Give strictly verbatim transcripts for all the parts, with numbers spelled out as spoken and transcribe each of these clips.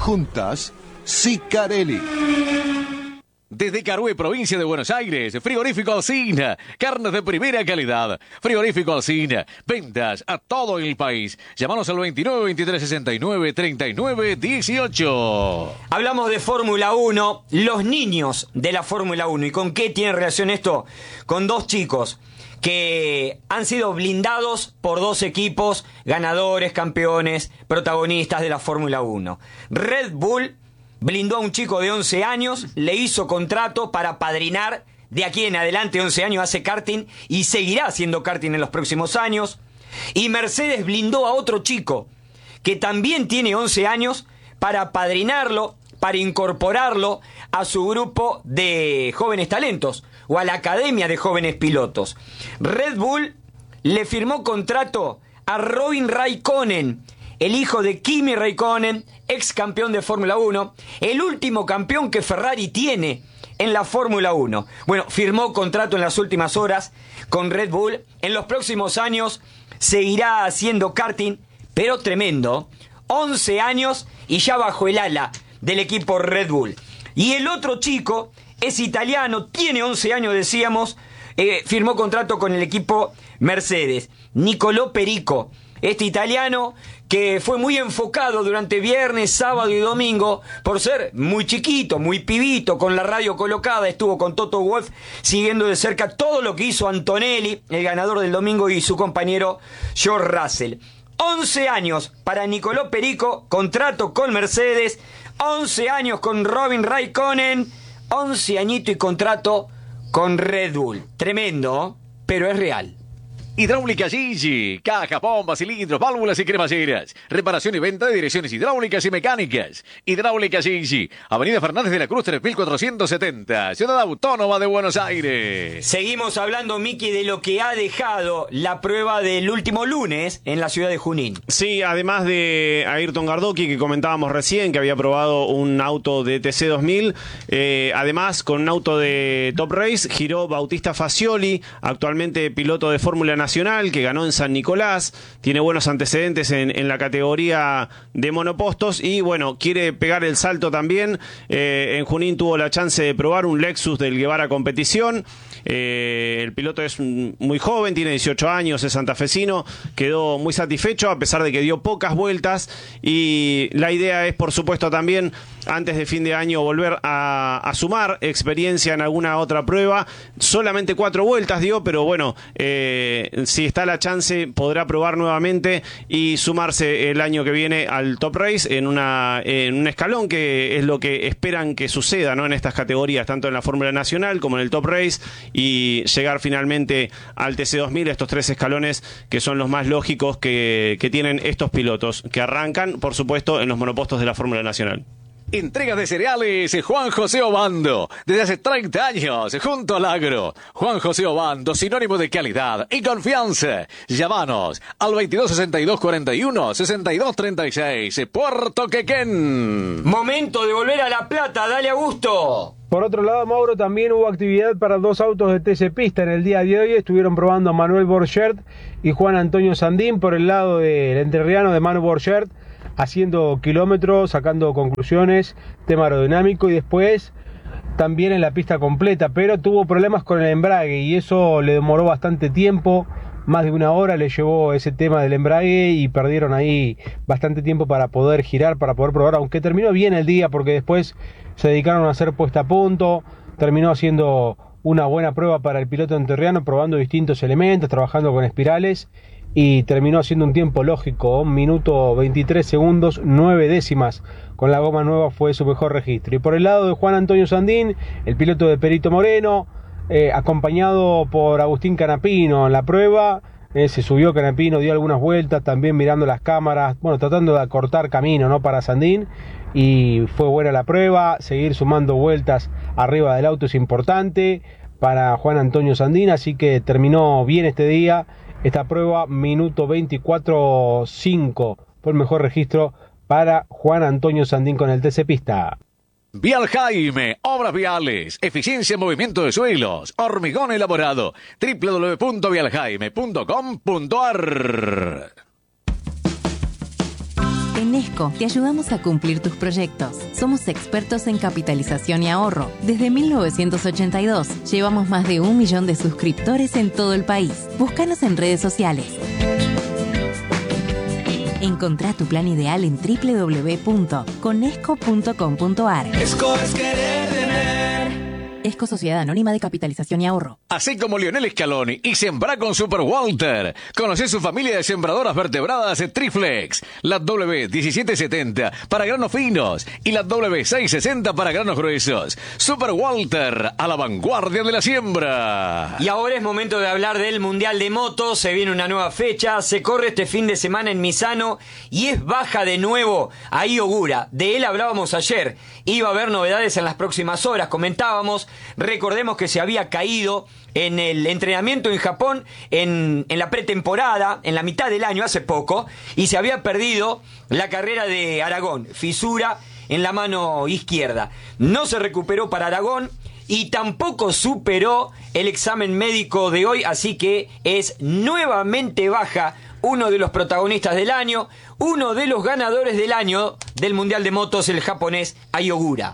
juntas, Sicarelli. Desde Carué, provincia de Buenos Aires, Frigorífico Alsina, carnes de primera calidad. Frigorífico Alsina, ventas a todo el país. Llámanos al veintinueve, veintitrés, sesenta y nueve, treinta y nueve, dieciocho. Hablamos de Fórmula uno, los niños de la Fórmula uno. ¿Y con qué tiene relación esto? Con dos chicos que han sido blindados por dos equipos ganadores, campeones, protagonistas de la Fórmula uno. Red Bull blindó a un chico de once años, le hizo contrato para padrinar de aquí en adelante. Once años hace karting y seguirá haciendo karting en los próximos años. Y Mercedes blindó a otro chico que también tiene once años para padrinarlo, para incorporarlo a su grupo de jóvenes talentos o a la academia de jóvenes pilotos. Red Bull le firmó contrato a Robin Raikkonen, el hijo de Kimi Raikkonen, ex campeón de Fórmula uno, el último campeón que Ferrari tiene en la Fórmula uno. Bueno, firmó contrato en las últimas horas con Red Bull. En los próximos años seguirá haciendo karting, pero tremendo. once años y ya bajo el ala del equipo Red Bull. Y el otro chico es italiano, tiene once años, decíamos, eh, firmó contrato con el equipo Mercedes. Nicolò Perico, este italiano que fue muy enfocado durante viernes, sábado y domingo por ser muy chiquito, muy pibito, con la radio colocada, estuvo con Toto Wolff siguiendo de cerca todo lo que hizo Antonelli, el ganador del domingo, y su compañero George Russell. once años para Nicolò Perico, contrato con Mercedes, once años con Robin Raikkonen, once añitos y contrato con Red Bull. Tremendo, pero es real. Hidráulica Gigi, cajas, bombas, cilindros, válvulas y cremalleras. Reparación y venta de direcciones hidráulicas y mecánicas. Hidráulica Gigi, Avenida Fernández de la Cruz tres mil cuatrocientos setenta, Ciudad Autónoma de Buenos Aires. Seguimos hablando, Miki, de lo que ha dejado la prueba del último lunes en la ciudad de Junín. Sí, además de Ayrton Gardocki, que comentábamos recién, que había probado un auto de T C dos mil, eh, además con un auto de Top Race giró Bautista Facioli, actualmente piloto de Fórmula Nacional, que ganó en San Nicolás, tiene buenos antecedentes en, en la categoría de monopostos y bueno, quiere pegar el salto también. Eh, en Junín tuvo la chance de probar un Lexus del Guevara Competición. Eh, el piloto es muy joven, tiene dieciocho años, es santafesino, quedó muy satisfecho a pesar de que dio pocas vueltas, y la idea es, por supuesto, también antes de fin de año volver a, a sumar experiencia en alguna otra prueba. Solamente cuatro vueltas dio, pero bueno, eh, si está la chance podrá probar nuevamente y sumarse el año que viene al Top Race en, una, en un escalón, que es lo que esperan que suceda, ¿no?, en estas categorías, tanto en la Fórmula Nacional como en el Top Race, y llegar finalmente al T C dos mil, estos tres escalones que son los más lógicos que, que tienen estos pilotos, que arrancan, por supuesto, en los monopostos de la Fórmula Nacional. Entregas de cereales Juan José Obando, desde hace treinta años, junto al agro. Juan José Obando, sinónimo de calidad y confianza. Llámanos al veintidós sesenta y dos cuarenta y uno sesenta y dos treinta y seis, Puerto Quequén. Momento de volver a La Plata, dale a gusto. Por otro lado, Mauro, también hubo actividad para dos autos de T C Pista en el día de hoy. Estuvieron probando a Manuel Borchert y Juan Antonio Sandín por el lado del entrerriano de Manu Borchert, haciendo kilómetros, sacando conclusiones, tema aerodinámico, y después también en la pista completa, pero tuvo problemas con el embrague y eso le demoró bastante tiempo, más de una hora le llevó ese tema del embrague y perdieron ahí bastante tiempo para poder girar, para poder probar, aunque terminó bien el día porque después se dedicaron a hacer puesta a punto, terminó haciendo una buena prueba para el piloto entrerriano, probando distintos elementos, trabajando con espirales, y terminó haciendo un tiempo lógico, un minuto veintitrés segundos, nueve décimas. Con la goma nueva fue su mejor registro. Y por el lado de Juan Antonio Sandín, el piloto de Perito Moreno, eh, acompañado por Agustín Canapino en la prueba, eh, se subió Canapino, dio algunas vueltas, también mirando las cámaras, bueno, tratando de acortar camino, ¿no?, para Sandín, y fue buena la prueba. Seguir sumando vueltas arriba del auto es importante para Juan Antonio Sandín, así que terminó bien este día. Esta prueba, minuto veinticuatro cinco, fue el mejor registro para Juan Antonio Sandín con el T C Pista. Vial Jaime, obras viales, eficiencia en movimiento de suelos, hormigón elaborado, doble u doble u doble u punto vial jaime punto com punto a r. En ESCO te ayudamos a cumplir tus proyectos. Somos expertos en capitalización y ahorro. Desde mil novecientos ochenta y dos llevamos más de un millón de suscriptores en todo el país. Búscanos en redes sociales. Encontrá tu plan ideal en doble u doble u doble u punto conesco punto com punto a r. Esco es querer tener. ESCO Sociedad Anónima de Capitalización y Ahorro. Así como Lionel Scaloni y Sembra con Super Walter. Conoce su familia de sembradoras vertebradas Triflex. La W diecisiete setenta para granos finos y la W seiscientos sesenta para granos gruesos. Super Walter, a la vanguardia de la siembra. Y ahora es momento de hablar del Mundial de Motos. Se viene una nueva fecha. Se corre este fin de semana en Misano y es baja de nuevo Ai Ogura. De él hablábamos ayer. Iba a haber novedades en las próximas horas. Comentábamos. Recordemos que se había caído en el entrenamiento en Japón en, en la pretemporada, en la mitad del año, hace poco, y se había perdido la carrera de Aragón, fisura en la mano izquierda. No se recuperó para Aragón y tampoco superó el examen médico de hoy, así que es nuevamente baja uno de los protagonistas del año, uno de los ganadores del año del Mundial de Motos, el japonés Ai Ogura.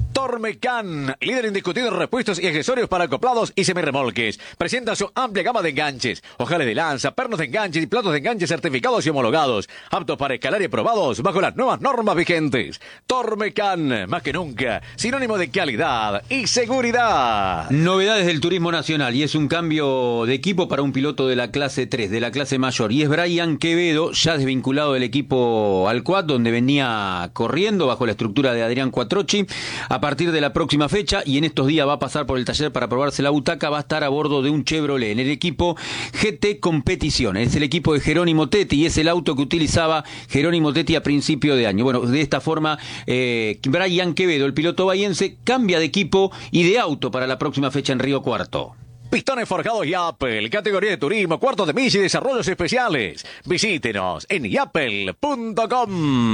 Tormecan, líder indiscutido en repuestos y accesorios para acoplados y semirremolques. Presenta su amplia gama de enganches, ojales de lanza, pernos de enganches y platos de enganches certificados y homologados, aptos para escalar y aprobados bajo las nuevas normas vigentes. Tormecan, más que nunca, sinónimo de calidad y seguridad. Novedades del turismo nacional, y es un cambio de equipo para un piloto de la clase tres, de la clase mayor, y es Brian Quevedo, ya desvinculado del equipo Alcoat, donde venía corriendo bajo la estructura de Adrián Quattrocchi. A partir de la próxima fecha, y en estos días va a pasar por el taller para probarse la butaca, va a estar a bordo de un Chevrolet en el equipo G T Competición. Es el equipo de Jerónimo Tetti y es el auto que utilizaba Jerónimo Tetti a principio de año. Bueno, de esta forma, eh, Brian Quevedo, el piloto bahiense, cambia de equipo y de auto para la próxima fecha en Río Cuarto. Pistones forjados Yapel, categoría de turismo, cuartos de milla y desarrollos especiales. Visítenos en yapel punto com.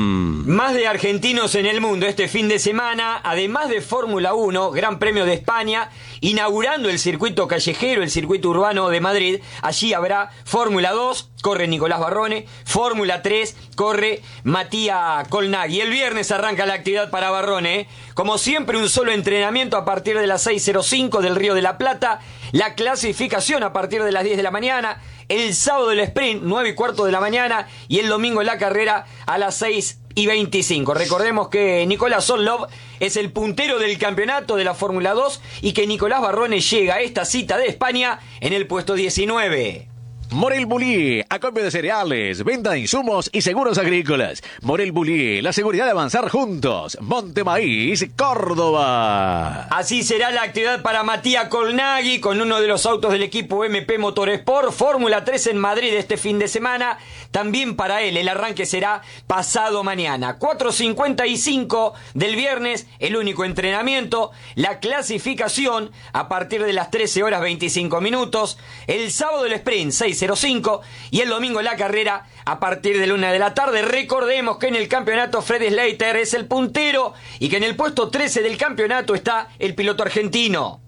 Más de argentinos en el mundo este fin de semana, además de Fórmula uno, Gran Premio de España, inaugurando el circuito callejero, el circuito urbano de Madrid. Allí habrá Fórmula dos, corre Nicolás Barrone, Fórmula tres, corre Matías Colnaghi. El viernes arranca la actividad para Barrone, ¿eh? Como siempre, un solo entrenamiento a partir de las seis cero cinco del Río de la Plata, la clasificación a partir de las diez de la mañana, el sábado el sprint, nueve y cuarto de la mañana, y el domingo la carrera a las seis y veinticinco. Recordemos que Nicolás Orlov es el puntero del campeonato de la Fórmula dos y que Nicolás Barrone llega a esta cita de España en el puesto diecinueve. Morel Bullier, acopio de cereales, venta de insumos y seguros agrícolas. Morel Bullier, la seguridad de avanzar juntos. Monte Maíz, Córdoba. Así será la actividad para Matías Colnaghi con uno de los autos del equipo M P Motorsport. Fórmula tres en Madrid este fin de semana. También para él el arranque será pasado mañana. cuatro cincuenta y cinco del viernes, el único entrenamiento. La clasificación a partir de las trece horas veinticinco minutos. El sábado el sprint, seis cero cinco, y el domingo la carrera a partir de la una de la tarde. Recordemos que en el campeonato Fred Slater es el puntero y que en el puesto trece del campeonato está el piloto argentino.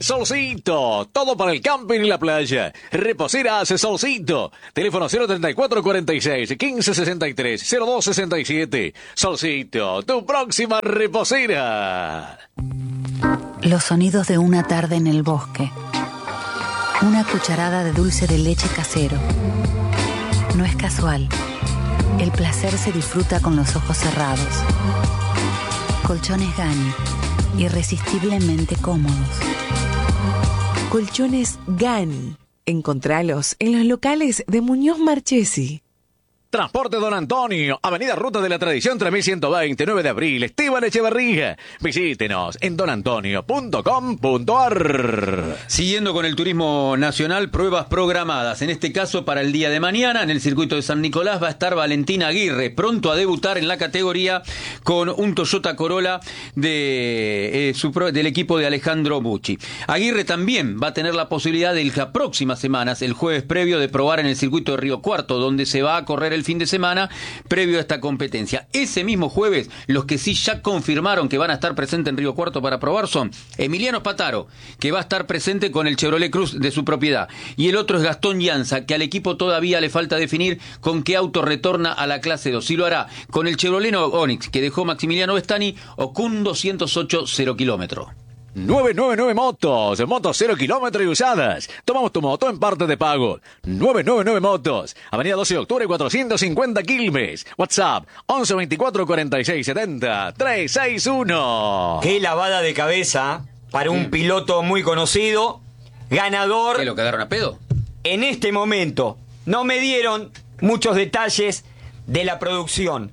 Solcito, todo para el camping y la playa. Reposeras Solcito. Teléfono cero treinta y cuatro cuarenta y seis quince sesenta y tres cero dos sesenta y siete. Solcito, tu próxima reposera. Los sonidos de una tarde en el bosque. Una cucharada de dulce de leche casero. No es casual. El placer se disfruta con los ojos cerrados. Colchones Gani, irresistiblemente cómodos. Colchones Gani. Encontralos en los locales de Muñoz Marchesi. Transporte Don Antonio, Avenida Ruta de la Tradición tres mil ciento veinte, nueve de abril, Esteban Echeverría. Visítenos en don antonio punto com punto a r. Siguiendo con el turismo nacional, pruebas programadas. En este caso, para el día de mañana, en el circuito de San Nicolás, va a estar Valentina Aguirre, pronto a debutar en la categoría con un Toyota Corolla de, eh, su, del equipo de Alejandro Bucci. Aguirre también va a tener la posibilidad de las próximas semanas, el jueves previo, de probar en el circuito de Río Cuarto, donde se va a correr el fin de semana previo a esta competencia. Ese mismo jueves, los que sí ya confirmaron que van a estar presentes en Río Cuarto para probar son Emiliano Spataro, que va a estar presente con el Chevrolet Cruz de su propiedad, y el otro es Gastón Llanza, que al equipo todavía le falta definir con qué auto retorna a la clase dos. Si lo hará con el Chevrolet Onix que dejó Maximiliano Vestani o con un doscientos ocho cero kilómetro. nueve nueve nueve Motos, motos cero kilómetros y usadas. Tomamos tu moto en parte de pago. nueve nueve nueve Motos, Avenida doce de octubre, cuatrocientos cincuenta Quilmes. WhatsApp once veinticuatro cuarenta y seis setenta trescientos sesenta y uno. Qué lavada de cabeza para un piloto muy conocido, ganador. ¿Qué, lo cagaron a pedo? En este momento no me dieron muchos detalles de la producción.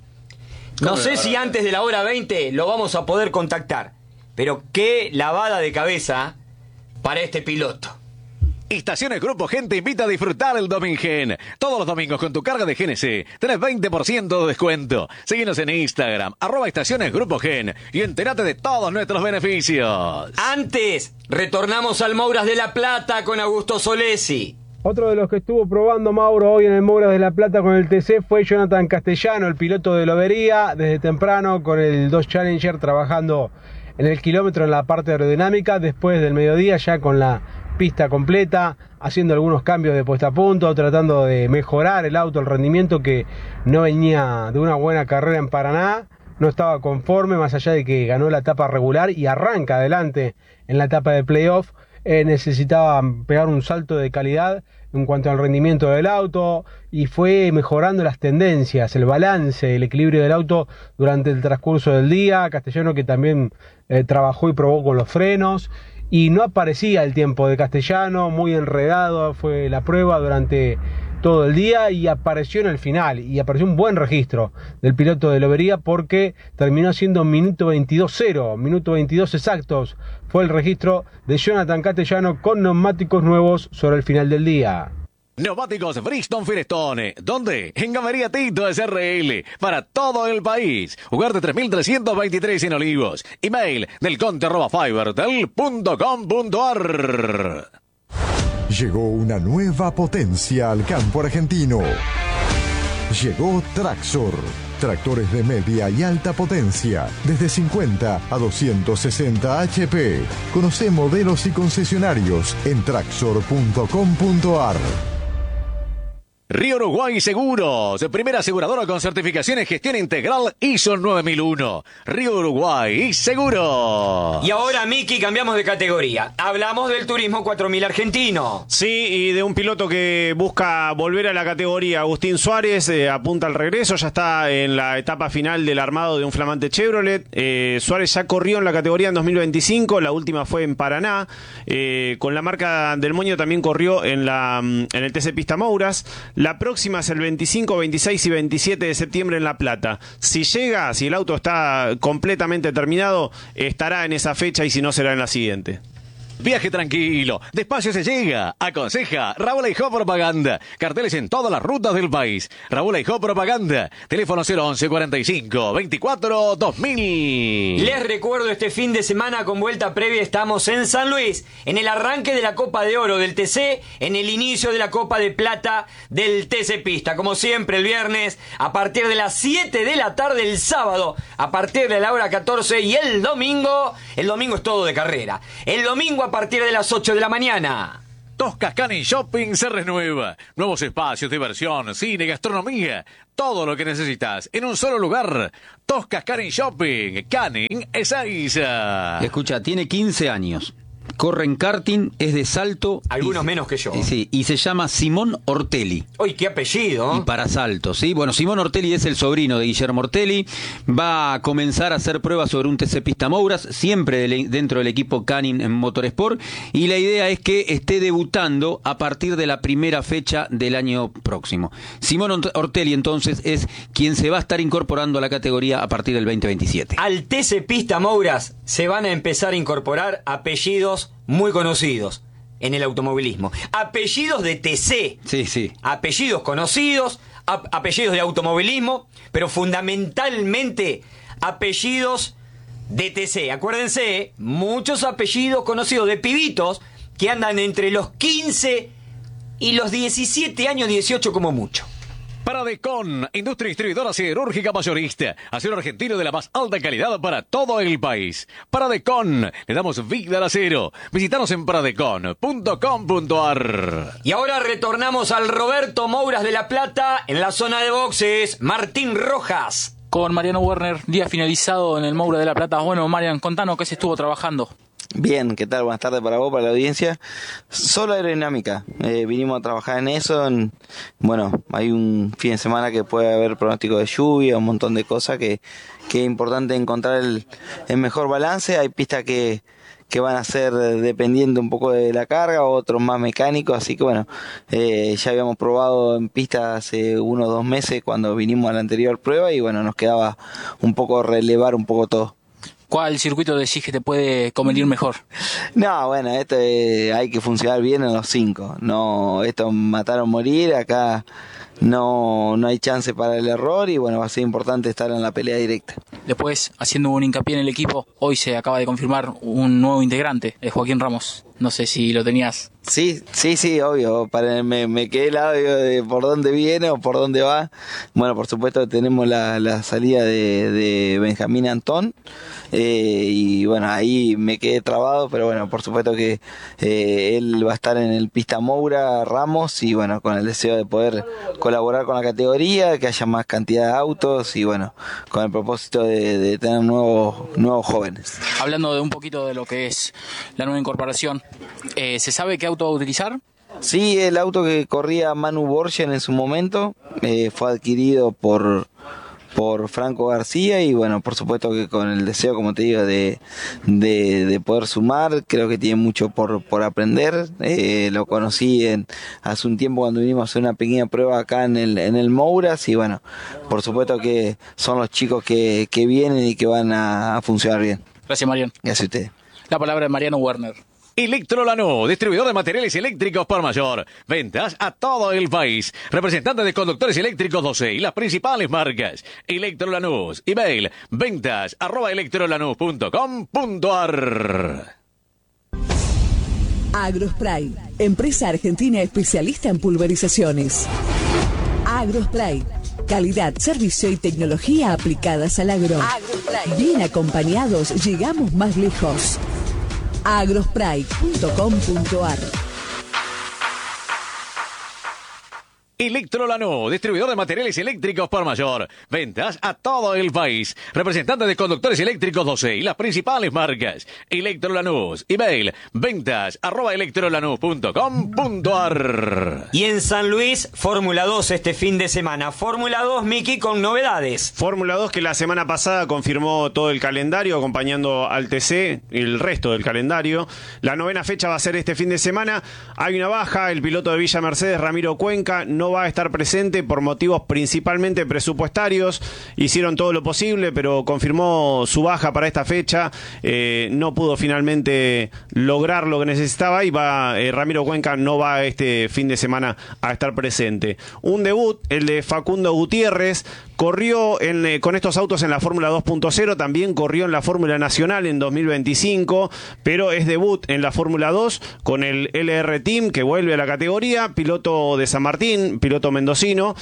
No sé si antes de la hora veinte lo vamos a poder contactar. Pero qué lavada de cabeza para este piloto. Estaciones Grupo Gen te invita a disfrutar el Domingen. Todos los domingos con tu carga de G N C tenés veinte por ciento de descuento. Síguenos en Instagram, arroba Estaciones Grupo Gen, y entérate de todos nuestros beneficios. Antes, retornamos al Mouras de la Plata con Augusto Solesi. Otro de los que estuvo probando Mauro hoy en el Mouras de la Plata con el T C fue Jonathan Castellano, el piloto de Lobería, desde temprano con el Dodge Challenger trabajando en el kilómetro en la parte aerodinámica. Después del mediodía ya con la pista completa, haciendo algunos cambios de puesta a punto, tratando de mejorar el auto, el rendimiento, que no venía de una buena carrera en Paraná, no estaba conforme, más allá de que ganó la etapa regular y arranca adelante en la etapa de playoff. Eh, necesitaba pegar un salto de calidad en cuanto al rendimiento del auto, y fue mejorando las tendencias, el balance, el equilibrio del auto durante el transcurso del día. Castellano, que también eh, trabajó y probó con los frenos, y no aparecía el tiempo de Castellano, muy enredado fue la prueba durante todo el día, y apareció en el final, y apareció un buen registro del piloto de Lobería, porque terminó siendo minuto veintidós cero, minuto veintidós exactos fue el registro de Jonathan Castellano con neumáticos nuevos sobre el final del día. Neumáticos Bridgestone Firestone. ¿Dónde? En Galería Tito S R L. Para todo el país. Jugar de tres mil trescientos veintitrés en Olivos. Email del conte arroba fibertel punto com punto ar. Llegó una nueva potencia al campo argentino. Llegó Traxor. Tractores de media y alta potencia, desde cincuenta a doscientos sesenta H P. Conoce modelos y concesionarios en traxor punto com punto ar. Río Uruguay Seguros, primera aseguradora con certificación en gestión integral I S O nueve mil uno. Río Uruguay Seguros. Y ahora, Miki, cambiamos de categoría. Hablamos del Turismo cuatro mil argentino. Sí, y de un piloto que busca volver a la categoría. Agustín Suárez eh, apunta al regreso, ya está en la etapa final del armado de un flamante Chevrolet. Eh, Suárez ya corrió en la categoría en dos mil veinticinco, la última fue en Paraná. Eh, con la marca del Moño también corrió en, la, en el T C Pista Mouras. La próxima es el veinticinco, veintiséis y veintisiete de septiembre en La Plata. Si llega, si el auto está completamente terminado, estará en esa fecha, y si no, será en la siguiente. Viaje tranquilo, despacio se llega. Aconseja Raúl Aijó Propaganda. Carteles en todas las rutas del país. Raúl Aijó Propaganda. Teléfono cero once cuarenta y cinco veinticuatro dos mil. Les recuerdo, este fin de semana con vuelta previa estamos en San Luis, en el arranque de la Copa de Oro del T C, en el inicio de la Copa de Plata del T C Pista. Como siempre, el viernes a partir de las siete de la tarde, el sábado a partir de la hora catorce, y el domingo, el domingo es todo de carrera. El domingo a partir de las ocho de la mañana. Toscas Canning Shopping se renueva. Nuevos espacios, diversión, cine, gastronomía. Todo lo que necesitas en un solo lugar. Toscas Canning Shopping. Canning Ezeiza. Escucha, tiene quince años. Corre en karting, es de Salto. Algunos y, menos que yo. Y, sí, y se llama Simón Ortelli. ¡Uy, qué apellido! Y para Salto, ¿sí? Bueno, Simón Ortelli es el sobrino de Guillermo Ortelli. Va a comenzar a hacer pruebas sobre un T C Pista Mouras, siempre de, dentro del equipo Canning en Motorsport. Y la idea es que esté debutando a partir de la primera fecha del año próximo. Simón Ortelli, entonces, es quien se va a estar incorporando a la categoría a partir del veinte veintisiete. Al T C Pista Mouras se van a empezar a incorporar apellidos muy conocidos en el automovilismo. Apellidos de T C. Sí, sí. Apellidos conocidos, ap- apellidos de automovilismo, pero fundamentalmente apellidos de T C. Acuérdense, muchos apellidos conocidos de pibitos que andan entre los quince y los diecisiete años, dieciocho como mucho. Paradecon, industria distribuidora siderúrgica mayorista. Acero argentino de la más alta calidad para todo el país. Paradecon, le damos vida al acero. Visítanos en paradecon punto com punto ar. Y ahora retornamos al Roberto Mouras de La Plata en la zona de boxes. Martín Rojas. Con Mariano Werner, día finalizado en el Moura de La Plata. Bueno, Marian, contanos qué se estuvo trabajando. Bien, ¿qué tal? Buenas tardes para vos, para la audiencia. Solo aerodinámica. Eh, vinimos a trabajar en eso. En, bueno, hay un fin de semana que puede haber pronóstico de lluvia, un montón de cosas que, que es importante encontrar el, el mejor balance. Hay pistas que, que van a ser dependiendo un poco de la carga, otros más mecánicos. Así que bueno, eh, ya habíamos probado en pistas hace uno o dos meses cuando vinimos a la anterior prueba y bueno, nos quedaba un poco relevar un poco todo. ¿Cuál circuito decís que te puede convenir mejor? No, bueno, esto eh, hay que funcionar bien en los cinco. No, esto matar o morir, acá no, no hay chance para el error y bueno, va a ser importante estar en la pelea directa. Después, haciendo un hincapié en el equipo, hoy se acaba de confirmar un nuevo integrante, es Joaquín Ramos. No sé si lo tenías. Sí, sí, sí, obvio. Para, me, me quedé helado de por dónde viene o por dónde va. Bueno, por supuesto tenemos la, la salida de, de Benjamín Antón. Eh, y bueno, ahí me quedé trabado, pero bueno, por supuesto que eh, él va a estar en el Pista Moura Ramos y bueno, con el deseo de poder colaborar con la categoría, que haya más cantidad de autos y bueno, con el propósito de, de tener nuevos, nuevos jóvenes. Hablando de un poquito de lo que es la nueva incorporación, eh, ¿se sabe qué auto va a utilizar? Sí, el auto que corría Manu Borgen en su momento eh, fue adquirido por... por Franco García y bueno, por supuesto que con el deseo, como te digo, de, de, de poder sumar. Creo que tiene mucho por, por aprender. Eh, lo conocí en, hace un tiempo cuando vinimos a hacer una pequeña prueba acá en el, en el Mouras y bueno, por supuesto que son los chicos que, que vienen y que van a, a funcionar bien. Gracias, Mariano. Gracias a ustedes. La palabra de Mariano Werner. Electro Lanús, distribuidor de materiales eléctricos por mayor. Ventas a todo el país. Representante de conductores eléctricos doce y las principales marcas. Electro Lanús. Email ventas arroba electrolanús punto com punto ar. Agrospray, empresa argentina especialista en pulverizaciones. Agrospray, calidad, servicio y tecnología aplicadas al agro. Agrospray. Bien acompañados, llegamos más lejos. agrospray punto com punto ar. Electro Lanús, distribuidor de materiales eléctricos por mayor. Ventas a todo el país. Representante de conductores eléctricos doce y las principales marcas. Electro Lanús. Email ventas arroba electrolanús punto com punto ar. Y en San Luis, Fórmula dos este fin de semana. Fórmula dos, Miki, con novedades. Fórmula dos que la semana pasada confirmó todo el calendario, acompañando al T C, el resto del calendario. La novena fecha va a ser este fin de semana. Hay una baja, el piloto de Villa Mercedes, Ramiro Cuenca, no va a estar presente por motivos principalmente presupuestarios. Hicieron todo lo posible, pero confirmó su baja para esta fecha. Eh, no pudo finalmente lograr lo que necesitaba y va eh, Ramiro Cuenca no va este fin de semana a estar presente. Un debut, el de Facundo Gutiérrez. Corrió en, eh, con estos autos en la Fórmula dos punto cero, también corrió en la Fórmula Nacional en dos mil veinticinco, pero es debut en la Fórmula dos con el L R Team, que vuelve a la categoría, piloto de San Martín, piloto mendocino,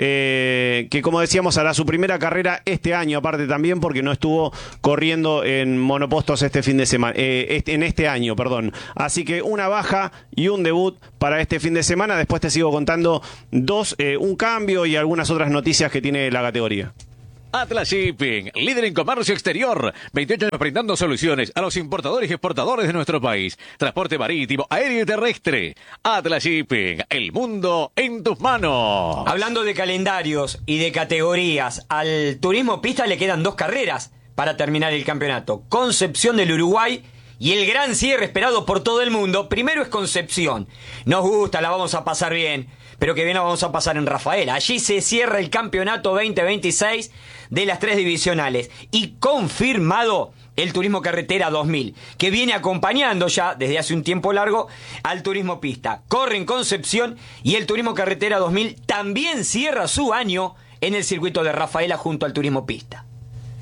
eh, que como decíamos hará su primera carrera este año, aparte también porque no estuvo corriendo en monopostos este fin de semana, eh, este, en este año, perdón. Así que una baja y un debut para este fin de semana. Después te sigo contando dos, eh, un cambio y algunas otras noticias que tiene la categoría. Atlas Shipping, líder en comercio exterior, veintiocho años brindando soluciones a los importadores y exportadores de nuestro país. Transporte marítimo, aéreo y terrestre. Atlas Shipping, el mundo en tus manos. Hablando de calendarios y de categorías, al turismo pista le quedan dos carreras para terminar el campeonato. Concepción del Uruguay y el gran cierre esperado por todo el mundo. Primero es Concepción. Nos gusta, la vamos a pasar bien, pero que bien la vamos a pasar en Rafaela. Allí se cierra el campeonato veinte veintiséis de las tres divisionales. Y confirmado el Turismo Carretera dos mil, que viene acompañando ya desde hace un tiempo largo al Turismo Pista. Corre en Concepción y el Turismo Carretera dos mil también cierra su año en el circuito de Rafaela junto al Turismo Pista.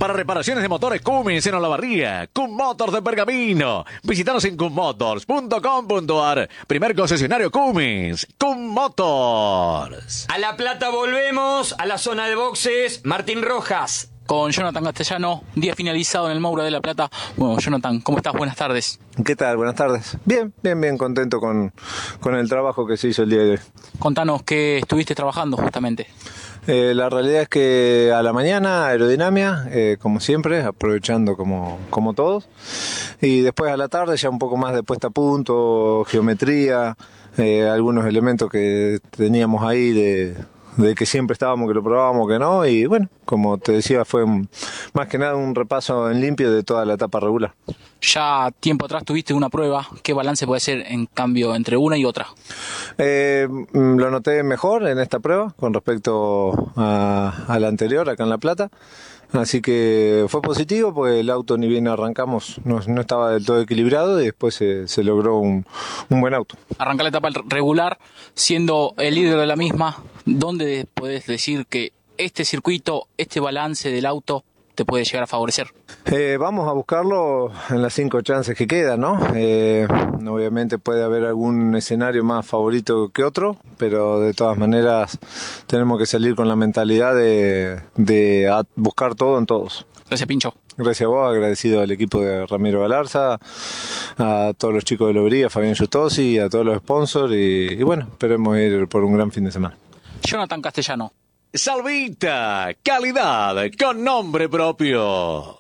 Para reparaciones de motores Cummins en Olavarría, Cum Motors de Pergamino. Visítanos en cum motors punto com punto ar. Primer concesionario Cummins, Cum Motors. A La Plata volvemos, a la zona de boxes. Martín Rojas. Con Jonathan Castellano, día finalizado en el Moura de La Plata. Bueno, Jonathan, ¿cómo estás? Buenas tardes. ¿Qué tal? Buenas tardes. Bien, bien, bien contento con, con el trabajo que se hizo el día de hoy. Contanos qué estuviste trabajando justamente. Eh, la realidad es que a la mañana aerodinámica, eh, como siempre, aprovechando como, como todos. Y después a la tarde ya un poco más de puesta a punto, geometría, eh, algunos elementos que teníamos ahí de... de que siempre estábamos, que lo probábamos, que no, y bueno, como te decía, fue un, más que nada un repaso en limpio de toda la etapa regular. Ya tiempo atrás tuviste una prueba, ¿qué balance puede ser en cambio entre una y otra? Eh, lo noté mejor en esta prueba con respecto a, a la anterior, acá en La Plata. Así que fue positivo porque el auto, ni bien arrancamos, no, no estaba del todo equilibrado y después se, se logró un, un buen auto. Arrancar la etapa regular siendo el líder de la misma, ¿dónde podés decir que este circuito, este balance del auto te puede llegar a favorecer? Eh, vamos a buscarlo en las cinco chances que quedan, ¿no? Eh, obviamente puede haber algún escenario más favorito que otro, pero de todas maneras tenemos que salir con la mentalidad de, de buscar todo en todos. Gracias, Pincho. Gracias a vos, agradecido al equipo de Ramiro Galarza, a todos los chicos de Lobería, a Fabián Justosi, a todos los sponsors y, y bueno, esperemos ir por un gran fin de semana. Jonathan Castellano. Salvita, calidad con nombre propio.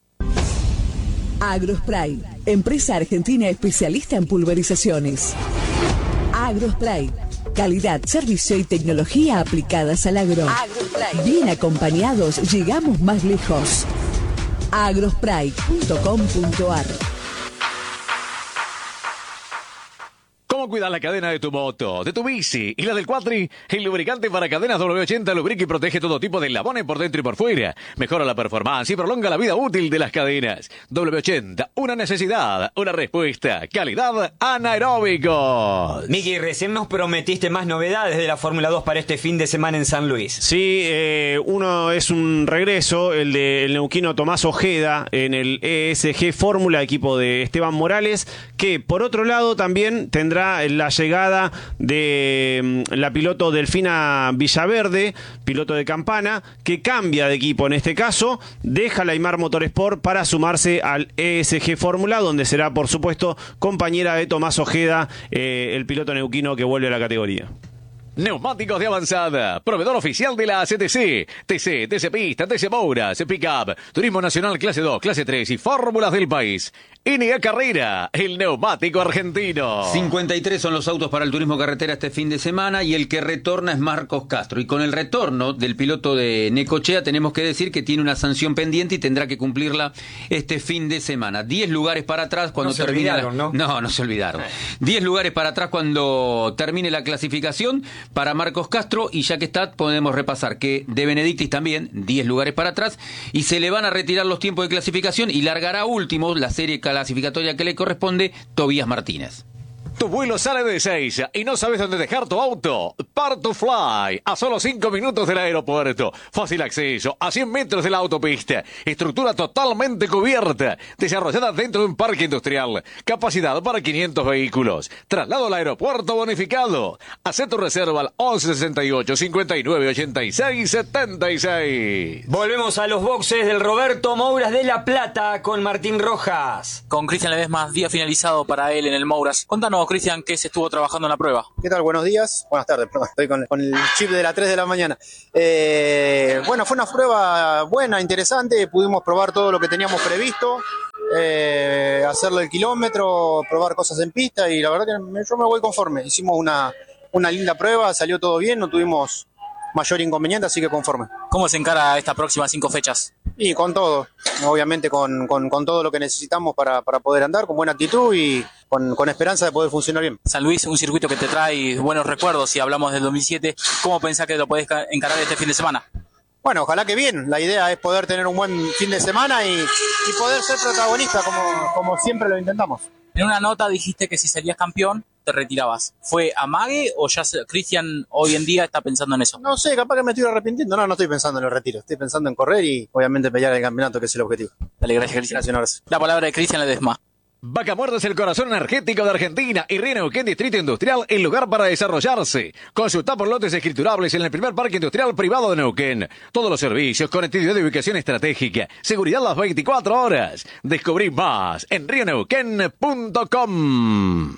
Agrospray, empresa argentina especialista en pulverizaciones. Agrospray, calidad, servicio y tecnología aplicadas al agro. Agrospray. Bien acompañados, llegamos más lejos. agrospray punto com punto ar. ¿Cómo cuidar la cadena de tu moto, de tu bici y la del cuatri? El lubricante para cadenas doble ochenta lubrica y protege todo tipo de eslabones por dentro y por fuera. Mejora la performance y prolonga la vida útil de las cadenas. doble ochenta, una necesidad, una respuesta. Calidad anaeróbicos. Miki, recién nos prometiste más novedades de la Fórmula dos para este fin de semana en San Luis. Sí, eh, uno es un regreso, el del neuquino Tomás Ojeda en el E S G Fórmula, equipo de Esteban Morales, que por otro lado también tendrá la llegada de la piloto Delfina Villaverde, piloto de Campana, que cambia de equipo en este caso, deja la Aymar Motorsport para sumarse al E S G Fórmula, donde será por supuesto compañera de Tomás Ojeda, eh, el piloto neuquino que vuelve a la categoría. Neumáticos de avanzada, proveedor oficial de la C T C, T C, T C Pista, T C Mouras, Pickup, Turismo Nacional Clase dos, Clase tres y Fórmulas del país. N A Carrera, el neumático argentino. cincuenta y tres son los autos para el turismo carretera este fin de semana y el que retorna es Marcos Castro. Y con el retorno del piloto de Necochea tenemos que decir que tiene una sanción pendiente y tendrá que cumplirla este fin de semana. diez lugares para atrás cuando no se termine olvidaron, la... ¿no? No, no se olvidaron. diez lugares para atrás cuando termine la clasificación para Marcos Castro, y ya que está podemos repasar que de Benedictis también diez lugares para atrás y se le van a retirar los tiempos de clasificación y largará último la serie clasificatoria que le corresponde Tobías Martínez. Tu vuelo sale de Ezeiza y no sabes dónde dejar tu auto. Part to Fly, a solo cinco minutos del aeropuerto. Fácil acceso, a cien metros de la autopista. Estructura totalmente cubierta, desarrollada dentro de un parque industrial. Capacidad para quinientos vehículos. Traslado al aeropuerto bonificado. Haz tu reserva al once sesenta y ocho, cincuenta y nueve, ochenta y seis, setenta y seis. Volvemos a los boxes del Roberto Mouras de La Plata con Martín Rojas. Con Cristian Ledesma, día finalizado para él en el Mouras. Contanos, Cristian, ¿qué se estuvo trabajando en la prueba? ¿Qué tal? Buenos días. Buenas tardes, perdón. Estoy con, con el chip de las tres de la mañana. Eh, bueno, fue una prueba buena, interesante. Pudimos probar todo lo que teníamos previsto. Eh, hacerlo el kilómetro, probar cosas en pista y la verdad que me, yo me voy conforme. Hicimos una, una linda prueba, salió todo bien, no tuvimos mayor inconveniente, así que conforme. ¿Cómo se encara estas próximas cinco fechas? Y con todo, obviamente con, con, con todo lo que necesitamos para, para poder andar, con buena actitud y con, con esperanza de poder funcionar bien. San Luis, un circuito que te trae buenos recuerdos, si hablamos del dos mil siete, ¿cómo pensás que lo podés encarar este fin de semana? Bueno, ojalá que bien, la idea es poder tener un buen fin de semana y, y poder ser protagonista como, como siempre lo intentamos. En una nota dijiste que si serías campeón, te retirabas? ¿Fue amague o ya se- Cristian hoy en día está pensando en eso? No sé, capaz que me estoy arrepintiendo. No, no estoy pensando en el retiro. Estoy pensando en correr y obviamente pelear el campeonato, que es el objetivo. Dale, gracias, Cristian. Gracias, un abrazo. La palabra de Cristian Ledesma. Vaca Muerta es el corazón energético de Argentina y Río Neuquén Distrito Industrial, el lugar para desarrollarse. Consulta por lotes escriturables en el primer parque industrial privado de Neuquén. Todos los servicios, conectividad de ubicación estratégica, seguridad las veinticuatro horas. Descubrí más en rio neuquén punto com.